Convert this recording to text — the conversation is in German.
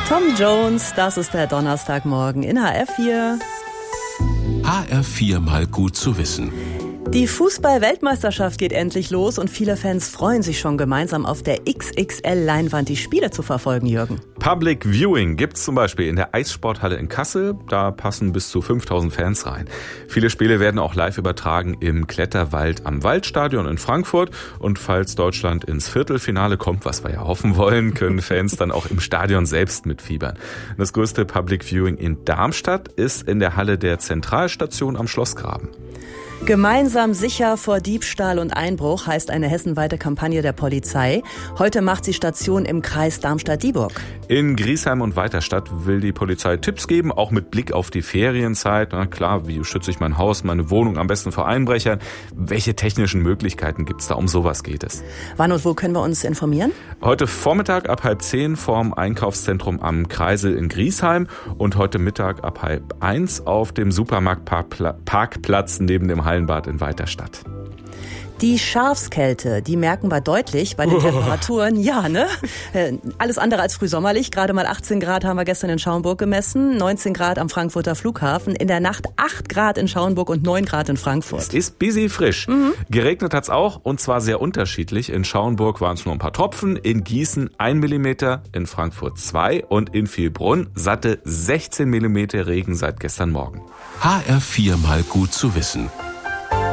Tom Jones, das ist der Donnerstagmorgen in HR4. HR4 mal gut zu wissen. Die Fußball-Weltmeisterschaft geht endlich los und viele Fans freuen sich schon gemeinsam auf der XXL-Leinwand die Spiele zu verfolgen, Jürgen. Public Viewing gibt's zum Beispiel in der Eissporthalle in Kassel. Da passen bis zu 5000 Fans rein. Viele Spiele werden auch live übertragen im Kletterwald am Waldstadion in Frankfurt. Und falls Deutschland ins Viertelfinale kommt, was wir ja hoffen wollen, können Fans dann auch im Stadion selbst mitfiebern. Das größte Public Viewing in Darmstadt ist in der Halle der Zentralstation am Schlossgraben. Gemeinsam sicher vor Diebstahl und Einbruch heißt eine hessenweite Kampagne der Polizei. Heute macht sie Station im Kreis Darmstadt-Dieburg. In Griesheim und Weiterstadt will die Polizei Tipps geben, auch mit Blick auf die Ferienzeit. Na klar, wie schütze ich mein Haus, meine Wohnung am besten vor Einbrechern? Welche technischen Möglichkeiten gibt's da? Um sowas geht es. Wann und wo können wir uns informieren? Heute Vormittag ab 12:30 vorm Einkaufszentrum am Kreisel in Griesheim und heute Mittag ab 12:30 auf dem Supermarktparkplatz neben dem Hallenbad in Weiterstadt. Die Schafskälte, die merken wir deutlich bei den Temperaturen. Ja, ne? Alles andere als frühsommerlich. Gerade mal 18 Grad haben wir gestern in Schaumburg gemessen, 19 Grad am Frankfurter Flughafen, in der Nacht 8 Grad in Schaumburg und 9 Grad in Frankfurt. Es ist busy frisch. Geregnet hat's auch und zwar sehr unterschiedlich. In Schaumburg waren es nur ein paar Tropfen, in Gießen 1 Millimeter, in Frankfurt 2 und in Vielbrunn satte 16 Millimeter Regen seit gestern Morgen. HR4 mal gut zu wissen.